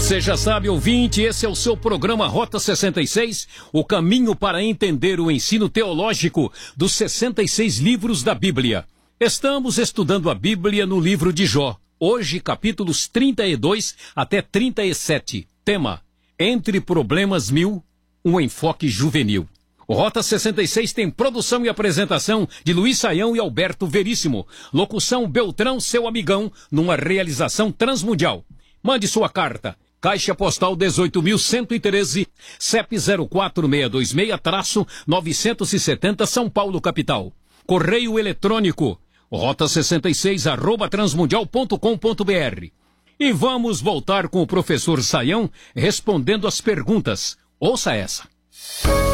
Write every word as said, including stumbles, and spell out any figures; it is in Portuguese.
Você já sabe, ouvinte, esse é o seu programa Rota sessenta e seis, o caminho para entender o ensino teológico dos sessenta e seis livros da Bíblia. Estamos estudando a Bíblia no livro de Jó, hoje capítulos trinta e dois até trinta e sete. Tema: Entre Problemas Mil, um enfoque juvenil. O Rota sessenta e seis tem produção e apresentação de Luiz Saião e Alberto Veríssimo. Locução Beltrão, seu amigão, numa realização transmundial. Mande sua carta. Caixa Postal dezoito mil cento e treze, C E P zero quatro seis dois seis, novecentos e setenta, São Paulo, capital. Correio eletrônico, rota sessenta e seis, arroba transmundial ponto com ponto br. E vamos voltar com o professor Saião respondendo as perguntas. Ouça essa.